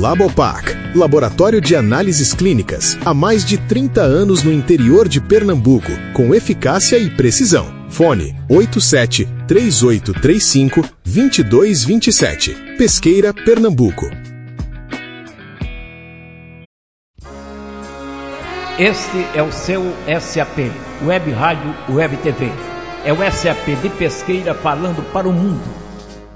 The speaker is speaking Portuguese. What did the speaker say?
Labopac, laboratório de análises clínicas, há mais de 30 anos no interior de Pernambuco, com eficácia e precisão. Fone 87-3835-2227. Pesqueira, Pernambuco. Este é o seu SAP, Web Rádio, Web TV. É o SAP de Pesqueira falando para o mundo.